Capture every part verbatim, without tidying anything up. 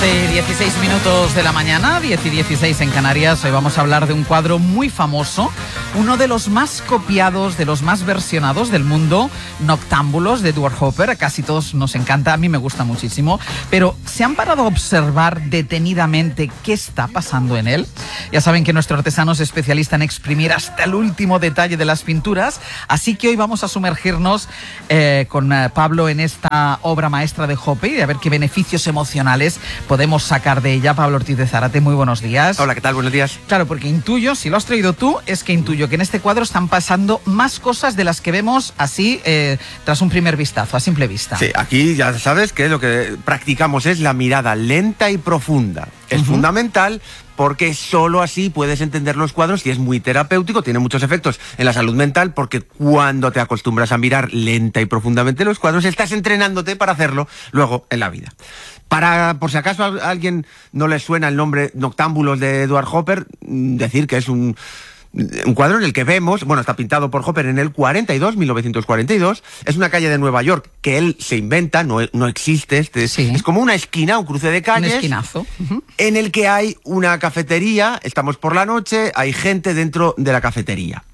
doce y dieciséis minutos de la mañana, diez y dieciséis en Canarias. Hoy vamos a hablar de un cuadro muy famoso, uno de los más copiados, de los más versionados del mundo, Noctámbulos, de Edward Hopper. A casi todos nos encanta, a mí me gusta muchísimo. Pero ¿se han parado a observar detenidamente qué está pasando en él? Ya saben que nuestro artesano es especialista en exprimir hasta el último detalle de las pinturas, así que hoy vamos a sumergirnos eh, con eh, Pablo en esta obra maestra de Hopper y a ver qué beneficios emocionales podemos sacar de ella. Pablo Ortiz de Zárate, muy buenos días. Hola, ¿qué tal? Buenos días. Claro, porque intuyo, si lo has traído tú, es que intuyo que en este cuadro están pasando más cosas de las que vemos así eh, tras un primer vistazo, a simple vista. Sí, aquí ya sabes que lo que practicamos es la mirada lenta y profunda. Es uh-huh. fundamental porque solo así puedes entender los cuadros y es muy terapéutico, tiene muchos efectos en la salud mental, porque cuando te acostumbras a mirar lenta y profundamente los cuadros, estás entrenándote para hacerlo luego en la vida. Para, por si acaso a alguien no le suena el nombre Noctámbulos de Edward Hopper, decir que es un... Un cuadro en el que vemos, bueno, está pintado por Hopper en el cuarenta y dos, mil novecientos cuarenta y dos, es una calle de Nueva York que él se inventa, no, no existe, este, sí. es como una esquina, un cruce de calles, un esquinazo, uh-huh. en el que hay una cafetería, estamos por la noche, hay gente dentro de la cafetería.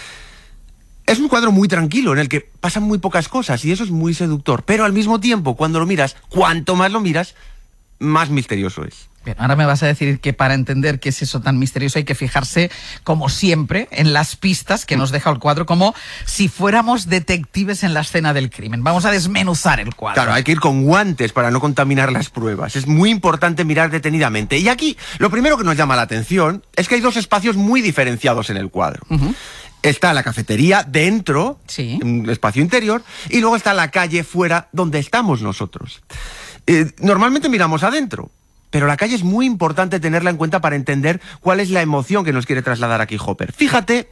Es un cuadro muy tranquilo, en el que pasan muy pocas cosas y eso es muy seductor, pero al mismo tiempo, cuando lo miras, cuanto más lo miras, más misterioso es. Bien, ahora me vas a decir que para entender qué es eso tan misterioso hay que fijarse, como siempre, en las pistas que nos deja el cuadro, como si fuéramos detectives en la escena del crimen. Vamos a desmenuzar el cuadro. Claro, hay que ir con guantes para no contaminar las pruebas. Es muy importante mirar detenidamente. Y aquí, lo primero que nos llama la atención es que hay dos espacios muy diferenciados en el cuadro. Uh-huh. Está la cafetería dentro, sí. un espacio interior, y luego está la calle fuera, donde estamos nosotros. Eh, normalmente miramos adentro, pero la calle es muy importante tenerla en cuenta para entender cuál es la emoción que nos quiere trasladar aquí Hopper. Fíjate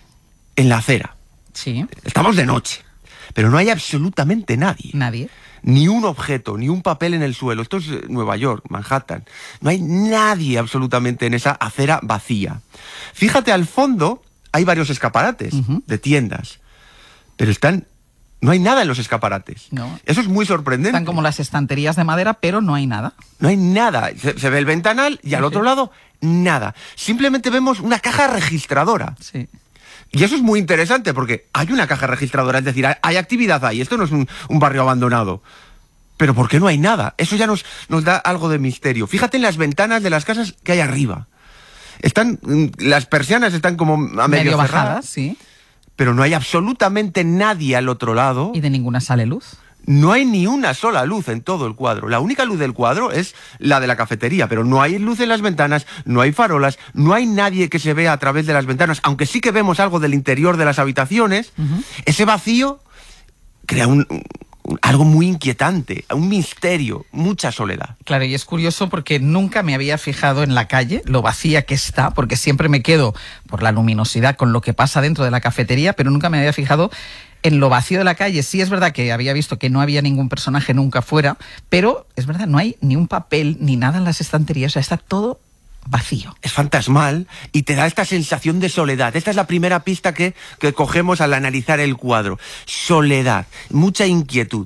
en la acera. Sí. Estamos de noche, pero no hay absolutamente nadie. Nadie. Ni un objeto, ni un papel en el suelo. Esto es Nueva York, Manhattan. No hay nadie absolutamente en esa acera vacía. Fíjate al fondo, hay varios escaparates uh-huh. de tiendas, pero están... No hay nada en los escaparates. No. Eso es muy sorprendente. Están como las estanterías de madera, pero no hay nada. No hay nada. Se, se ve el ventanal y al sí. otro lado, nada. Simplemente vemos una caja registradora. Sí. Y eso es muy interesante porque hay una caja registradora, es decir, hay, hay actividad ahí. Esto no es un, un barrio abandonado. Pero ¿por qué no hay nada? Eso ya nos, nos da algo de misterio. Fíjate en las ventanas de las casas que hay arriba. Están, las persianas están como a medio, medio bajadas, bajadas, sí. Pero no hay absolutamente nadie al otro lado. ¿Y de ninguna sale luz? No hay ni una sola luz en todo el cuadro. La única luz del cuadro es la de la cafetería, pero no hay luz en las ventanas, no hay farolas, no hay nadie que se vea a través de las ventanas, aunque sí que vemos algo del interior de las habitaciones. Uh-huh. Ese vacío crea un... algo muy inquietante, un misterio, mucha soledad. Claro, y es curioso porque nunca me había fijado en la calle, lo vacía que está, porque siempre me quedo por la luminosidad con lo que pasa dentro de la cafetería, pero nunca me había fijado en lo vacío de la calle. Sí es verdad que había visto que no había ningún personaje nunca fuera, pero es verdad, no hay ni un papel ni nada en las estanterías, o sea, está todo vacío. Es fantasmal y te da esta sensación de soledad. Esta es la primera pista que, que cogemos al analizar el cuadro. Soledad, mucha inquietud.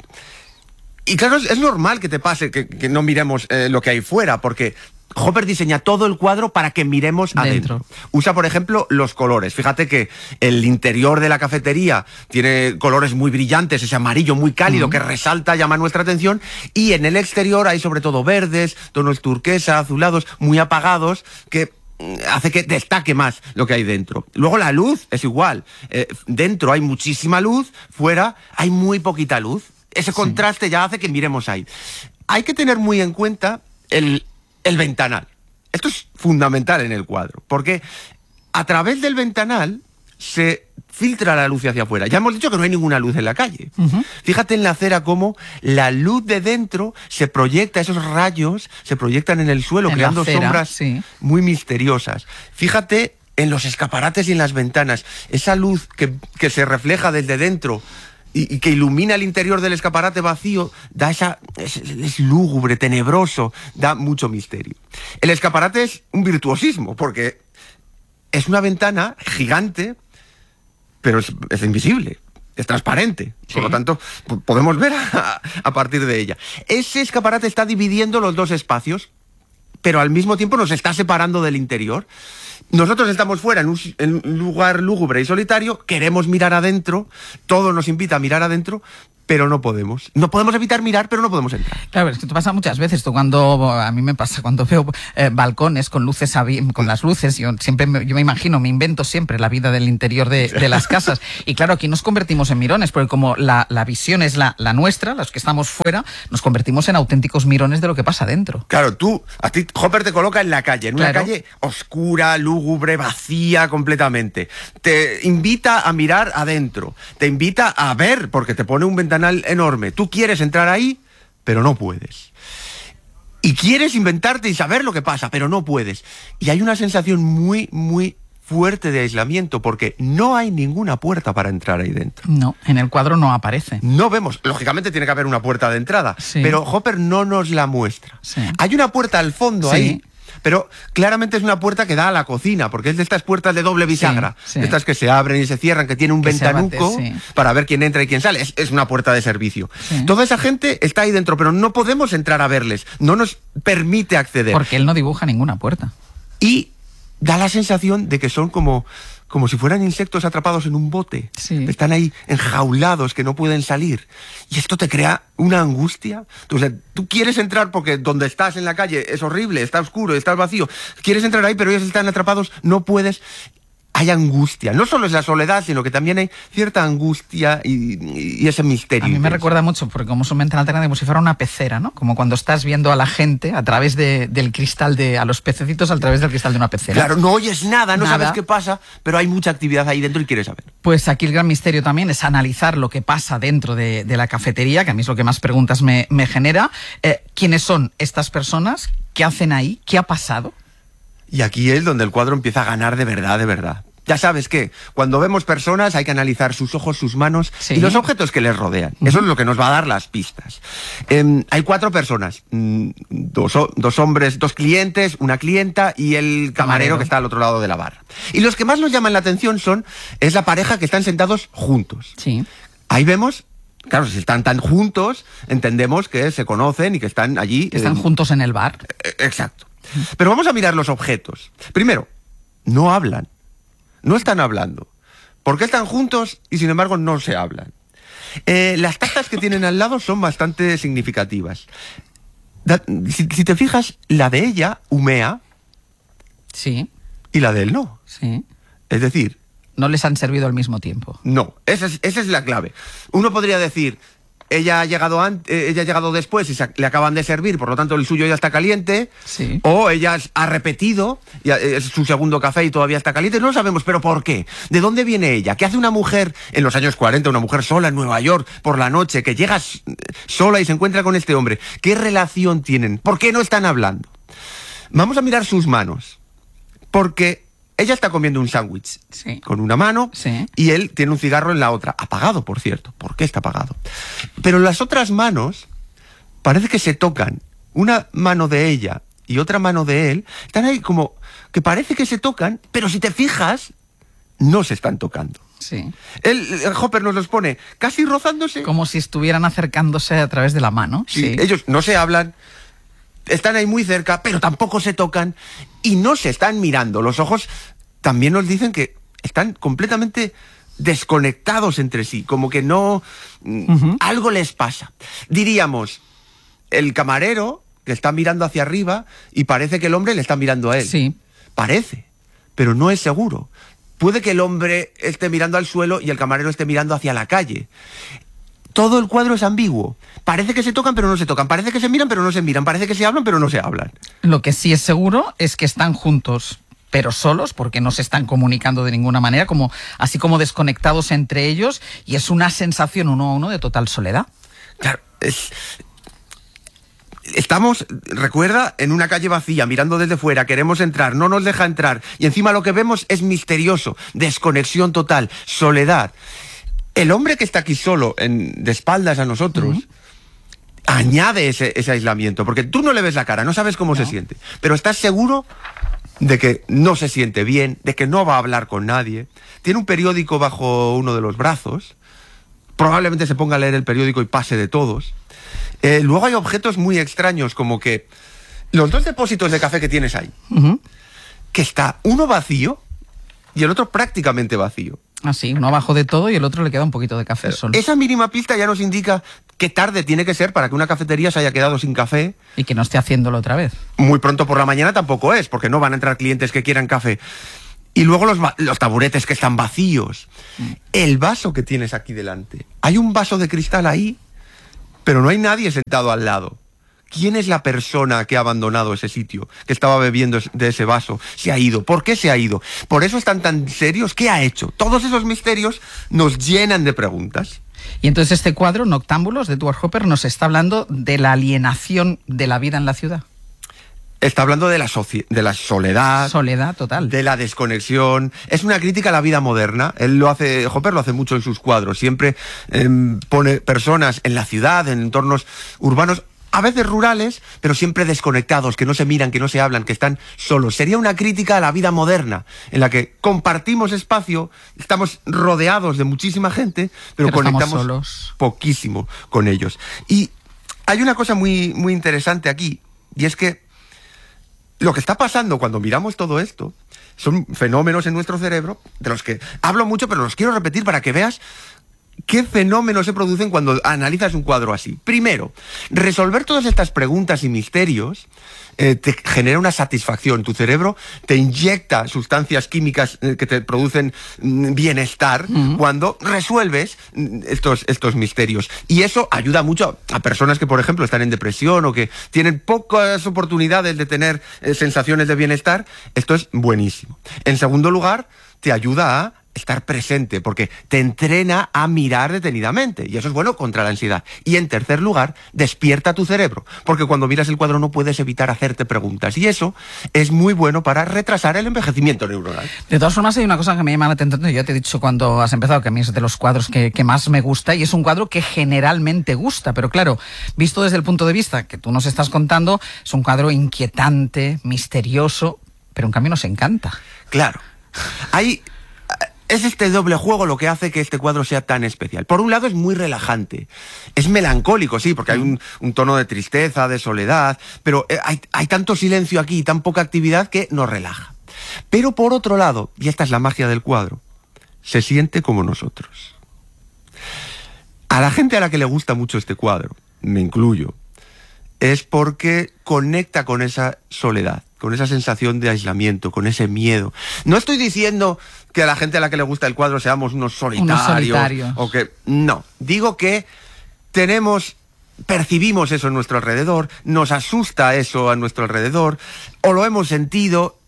Y claro, es, es normal que te pase que, que no miremos eh, lo que hay fuera, porque Hopper diseña todo el cuadro para que miremos adentro. Dentro. Usa, por ejemplo, los colores. Fíjate que el interior de la cafetería tiene colores muy brillantes, ese amarillo muy cálido uh-huh. que resalta, llama nuestra atención, y en el exterior hay sobre todo verdes, tonos turquesa, azulados, muy apagados, que hace que destaque más lo que hay dentro. Luego la luz es igual. Eh, dentro hay muchísima luz, fuera hay muy poquita luz. Ese contraste sí. ya hace que miremos ahí. Hay que tener muy en cuenta el... el ventanal. Esto es fundamental en el cuadro, porque a través del ventanal se filtra la luz hacia afuera. Ya hemos dicho que no hay ninguna luz en la calle. Uh-huh. Fíjate en la acera cómo la luz de dentro se proyecta, esos rayos se proyectan en el suelo, en creando acera, sombras sí. muy misteriosas. Fíjate en los escaparates y en las ventanas, esa luz que, que se refleja desde dentro y, y que ilumina el interior del escaparate vacío, da esa... Es, es lúgubre, tenebroso, da mucho misterio. El escaparate es un virtuosismo, porque es una ventana gigante, pero es, es invisible, es transparente. Sí. Por lo tanto, podemos ver a, a partir de ella. Ese escaparate está dividiendo los dos espacios, pero al mismo tiempo nos está separando del interior. Nosotros estamos fuera en un, en un lugar lúgubre y solitario, queremos mirar adentro, todo nos invita a mirar adentro, pero no podemos. No podemos evitar mirar, pero no podemos entrar. Claro, es que esto pasa muchas veces. Tú cuando, a mí me pasa, cuando veo eh, balcones con luces, con las luces, yo siempre me, yo me imagino, me invento siempre la vida del interior de, de las casas. Y claro, aquí nos convertimos en mirones, porque como la, la visión es la, la nuestra, los que estamos fuera, nos convertimos en auténticos mirones de lo que pasa dentro. Claro, tú, a ti, Hopper te coloca en la calle, en una Claro. calle oscura, lúgubre, vacía completamente. Te invita a mirar adentro, te invita a ver, porque te pone un ventanal enorme. Tú quieres entrar ahí, pero no puedes. Y quieres inventarte y saber lo que pasa, pero no puedes. Y hay una sensación muy, muy fuerte de aislamiento, porque no hay ninguna puerta para entrar ahí dentro. No, en el cuadro no aparece. No vemos. Lógicamente tiene que haber una puerta de entrada, Sí. pero Hopper no nos la muestra. Sí. Hay una puerta al fondo Sí. ahí, pero claramente es una puerta que da a la cocina, porque es de estas puertas de doble bisagra, sí. estas que se abren y se cierran, que tiene un Que se ventanuco abate, sí. para ver quién entra y quién sale. Es, es una puerta de servicio. Sí. Toda esa gente está ahí dentro, pero no podemos entrar a verles, no nos permite acceder. Porque él no dibuja ninguna puerta. Y da la sensación de que son como, como si fueran insectos atrapados en un bote. Sí. Están ahí enjaulados, que no pueden salir. Y esto te crea una angustia. O sea, tú quieres entrar porque donde estás en la calle es horrible, está oscuro, está vacío. Quieres entrar ahí, pero ellos están atrapados, no puedes. Hay angustia. No solo es la soledad, sino que también hay cierta angustia y, y ese misterio. A mí me intenso. recuerda mucho, porque como son ventana alterna, como si fuera una pecera, ¿no? Como cuando estás viendo a la gente a través de, del cristal de... a los pececitos a través del cristal de una pecera. Claro, no oyes nada, no Nada. sabes qué pasa, pero hay mucha actividad ahí dentro y quieres saber. Pues aquí el gran misterio también es analizar lo que pasa dentro de, de la cafetería, que a mí es lo que más preguntas me, me genera. Eh, ¿Quiénes son estas personas? ¿Qué hacen ahí? ¿Qué ha pasado? Y aquí es donde el cuadro empieza a ganar de verdad, de verdad. Ya sabes que cuando vemos personas hay que analizar sus ojos, sus manos Sí. y los objetos que les rodean. Uh-huh. Eso es lo que nos va a dar las pistas. Eh, hay cuatro personas, mm, dos, dos hombres, dos clientes, una clienta y el camarero, Camarero. que está al otro lado de la barra. Y los que más nos llaman la atención son, es la pareja que están sentados juntos. Sí. Ahí vemos... Claro, si están tan juntos, entendemos que se conocen y que están allí... Están eh, juntos en el bar. eh, Exacto. Pero vamos a mirar los objetos. Primero, no hablan. No están hablando. ¿Por qué están juntos y sin embargo no se hablan? Eh, las tazas que tienen al lado son bastante significativas. Da- si, si te fijas, la de ella humea Sí, y la de él no. sí. Es decir, No les han servido al mismo tiempo. no. Esa es, esa es la clave. Uno podría decir... Ella ha llegado antes, eh, ella ha llegado después y se, le acaban de servir, por lo tanto el suyo ya está caliente. Sí. O ella ha repetido, y es su segundo café y todavía está caliente. No lo sabemos, pero ¿por qué? ¿De dónde viene ella? ¿Qué hace una mujer en los años cuarenta, una mujer sola en Nueva York por la noche, que llega sola y se encuentra con este hombre? ¿Qué relación tienen? ¿Por qué no están hablando? Vamos a mirar sus manos, porque ella está comiendo un sándwich Sí. con una mano Sí. y él tiene un cigarro en la otra, apagado, por cierto. ¿Por qué está apagado? Pero las otras manos parece que se tocan. Una mano de ella y otra mano de él están ahí como que parece que se tocan, pero si te fijas, no se están tocando. Sí. El, el Hopper nos los pone casi rozándose. Como si estuvieran acercándose a través de la mano. Sí, Sí. ellos no se hablan, están ahí muy cerca, pero tampoco se tocan y no se están mirando. Los ojos también nos dicen que están completamente desconectados entre sí, como que no... Uh-huh. Algo les pasa. Diríamos, el camarero que está mirando hacia arriba y parece que el hombre le está mirando a él. Sí. Parece, pero no es seguro. Puede que el hombre esté mirando al suelo y el camarero esté mirando hacia la calle. Todo el cuadro es ambiguo. Parece que se tocan, pero no se tocan. Parece que se miran, pero no se miran. Parece que se hablan, pero no se hablan. Lo que sí es seguro es que están juntos, pero solos, porque no se están comunicando de ninguna manera, como, así como desconectados entre ellos, y es una sensación uno a uno de total soledad. Claro, es... Estamos, recuerda, en una calle vacía, mirando desde fuera, queremos entrar, no nos deja entrar, y encima lo que vemos es misterioso, desconexión total, soledad. El hombre que está aquí solo, en, de espaldas a nosotros, uh-huh. añade ese, ese aislamiento, porque tú no le ves la cara, no sabes cómo no. se siente, pero estás seguro de que no se siente bien, de que no va a hablar con nadie. Tiene un periódico bajo uno de los brazos, probablemente se ponga a leer el periódico y pase de todos. Eh, luego hay objetos muy extraños, como que los dos depósitos de café que tienes ahí, uh-huh. que está uno vacío y el otro prácticamente vacío. Así, uno abajo de todo y el otro le queda un poquito de café solo. Esa mínima pista ya nos indica qué tarde tiene que ser para que una cafetería se haya quedado sin café. Y que no esté haciéndolo otra vez. Muy pronto por la mañana tampoco es, porque no van a entrar clientes que quieran café. Y luego los, los taburetes que están vacíos. Mm. El vaso que tienes aquí delante. Hay un vaso de cristal ahí, pero no hay nadie sentado al lado. ¿Quién es la persona que ha abandonado ese sitio, que estaba bebiendo de ese vaso? ¿Se ha ido? ¿Por qué se ha ido? ¿Por eso están tan serios? ¿Qué ha hecho? Todos esos misterios nos llenan de preguntas. Y entonces este cuadro, Noctámbulos, de Edward Hopper, nos está hablando de la alienación de la vida en la ciudad. Está hablando de la, de la soledad. Soledad total. De la desconexión. Es una crítica a la vida moderna. Él lo hace, Hopper lo hace mucho en sus cuadros. Siempre eh, pone personas en la ciudad, en entornos urbanos, a veces rurales, pero siempre desconectados, que no se miran, que no se hablan, que están solos. Sería una crítica a la vida moderna, en la que compartimos espacio, estamos rodeados de muchísima gente, pero, pero conectamos solos. Poquísimo con ellos. Y hay una cosa muy, muy interesante aquí, y es que lo que está pasando cuando miramos todo esto son fenómenos en nuestro cerebro, de los que hablo mucho, pero los quiero repetir para que veas ¿qué fenómenos se producen cuando analizas un cuadro así? Primero, resolver todas estas preguntas y misterios eh, te genera una satisfacción. Tu cerebro te inyecta sustancias químicas eh, que te producen mm, bienestar uh-huh. cuando resuelves mm, estos, estos misterios. Y eso ayuda mucho a, a personas que, por ejemplo, están en depresión o que tienen pocas oportunidades de tener eh, sensaciones de bienestar. Esto es buenísimo. En segundo lugar, te ayuda a estar presente, porque te entrena a mirar detenidamente, y eso es bueno contra la ansiedad. Y en tercer lugar, despierta tu cerebro, porque cuando miras el cuadro no puedes evitar hacerte preguntas, y eso es muy bueno para retrasar el envejecimiento neuronal. De todas formas, hay una cosa que me llama la atención, yo ya te he dicho cuando has empezado que a mí es de los cuadros que, que más me gusta, y es un cuadro que generalmente gusta, pero claro, visto desde el punto de vista que tú nos estás contando, es un cuadro inquietante, misterioso, pero en cambio nos encanta. Claro, hay... Es este doble juego lo que hace que este cuadro sea tan especial. Por un lado es muy relajante, es melancólico, sí, porque hay un, un tono de tristeza, de soledad, pero hay, hay tanto silencio aquí y tan poca actividad que nos relaja. Pero por otro lado, y esta es la magia del cuadro, se siente como nosotros. A la gente a la que le gusta mucho este cuadro, me incluyo, es porque conecta con esa soledad, con esa sensación de aislamiento, con ese miedo. No estoy diciendo que a la gente a la que le gusta el cuadro seamos unos solitarios. Unos solitarios. O que, no, digo que tenemos, percibimos eso en nuestro alrededor, nos asusta eso a nuestro alrededor, o lo hemos sentido,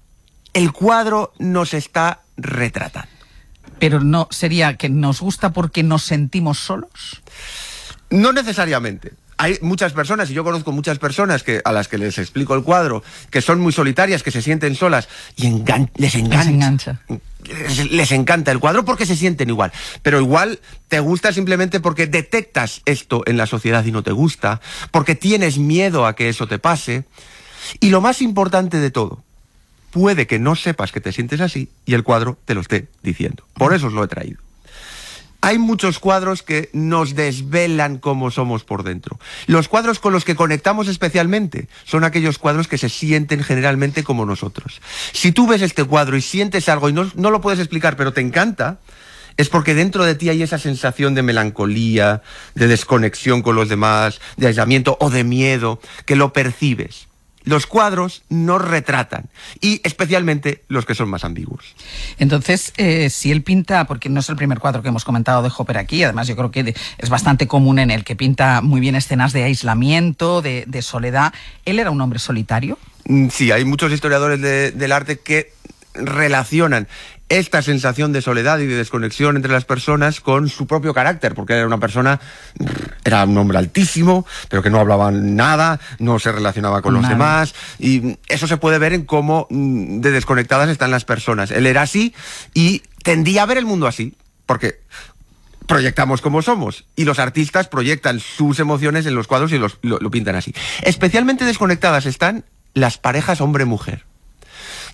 el cuadro nos está retratando. Pero no, ¿sería que nos gusta porque nos sentimos solos? No necesariamente. Hay muchas personas, y yo conozco muchas personas que, a las que les explico el cuadro, que son muy solitarias, que se sienten solas, y engan les engancha. Les engancha. Les, les encanta el cuadro porque se sienten igual. Pero igual te gusta simplemente porque detectas esto en la sociedad y no te gusta, porque tienes miedo a que eso te pase. Y lo más importante de todo, puede que no sepas que te sientes así y el cuadro te lo esté diciendo. Por eso os lo he traído. Hay muchos cuadros que nos desvelan cómo somos por dentro. Los cuadros con los que conectamos especialmente son aquellos cuadros que se sienten generalmente como nosotros. Si tú ves este cuadro y sientes algo y no, no lo puedes explicar, pero te encanta, es porque dentro de ti hay esa sensación de melancolía, de desconexión con los demás, de aislamiento o de miedo, que lo percibes. Los cuadros nos retratan, y especialmente los que son más ambiguos. Entonces, eh, si él pinta, porque no es el primer cuadro que hemos comentado de Hopper aquí, además yo creo que es bastante común en él, que pinta muy bien escenas de aislamiento, de, de soledad. ¿Él era un hombre solitario? Sí, hay muchos historiadores de, del arte que relacionan esta sensación de soledad y de desconexión entre las personas con su propio carácter, porque era una persona, era un hombre altísimo, pero que no hablaba nada, no se relacionaba con los Madre. demás, y eso se puede ver en cómo de desconectadas están las personas. Él era así y tendía a ver el mundo así, porque proyectamos como somos, y los artistas proyectan sus emociones en los cuadros y los, lo, lo pintan así. Especialmente desconectadas están las parejas hombre-mujer.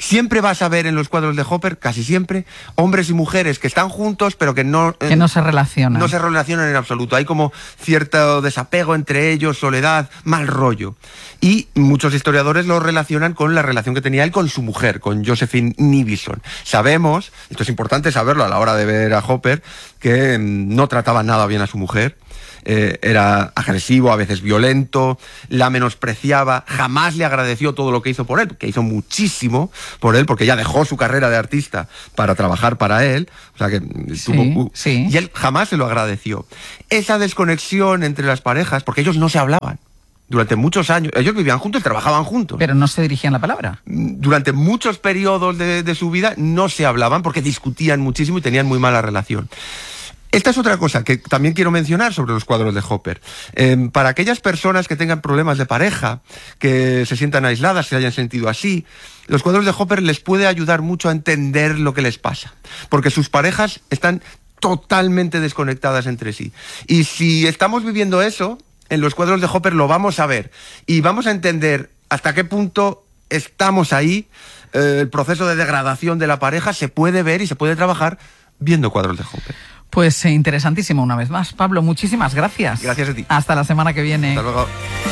Siempre vas a ver en los cuadros de Hopper, casi siempre, hombres y mujeres que están juntos, pero que no... Que no se relacionan. No se relacionan en absoluto. Hay como cierto desapego entre ellos, soledad, mal rollo. Y muchos historiadores lo relacionan con la relación que tenía él con su mujer, con Josephine Nevinson. Sabemos, esto es importante saberlo a la hora de ver a Hopper, que no trataba nada bien a su mujer. Eh, era agresivo, a veces violento, la menospreciaba, jamás le agradeció todo lo que hizo por él, que hizo muchísimo por él, porque ella dejó su carrera de artista para trabajar para él, o sea que sí, tuvo, sí. y él jamás se lo agradeció. Esa desconexión entre las parejas, porque ellos no se hablaban. Durante muchos años, ellos vivían juntos y trabajaban juntos. Pero no se dirigían la palabra. Durante muchos periodos de, de su vida no se hablaban porque discutían muchísimo y tenían muy mala relación. Esta es otra cosa que también quiero mencionar sobre los cuadros de Hopper. Eh, para aquellas personas que tengan problemas de pareja, que se sientan aisladas, se hayan sentido así, los cuadros de Hopper les puede ayudar mucho a entender lo que les pasa. Porque sus parejas están totalmente desconectadas entre sí. Y si estamos viviendo eso, en los cuadros de Hopper lo vamos a ver. Y vamos a entender hasta qué punto estamos ahí. Eh, el proceso de degradación de la pareja se puede ver y se puede trabajar viendo cuadros de Hopper. Pues eh, interesantísimo una vez más. Pablo, muchísimas gracias. Gracias a ti. Hasta la semana que viene. Hasta luego.